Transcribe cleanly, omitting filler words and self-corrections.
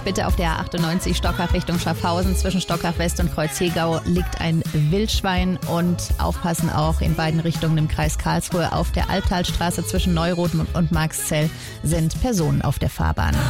Bitte auf der A98 Stockach Richtung Schaffhausen. Zwischen Stockach West und Kreuzhegau liegt ein Wildschwein und aufpassen auch in beiden Richtungen im Kreis Karlsruhe. Auf der Albtalstraße zwischen Neuroth und Marxzell sind Personen auf der Fahrbahn.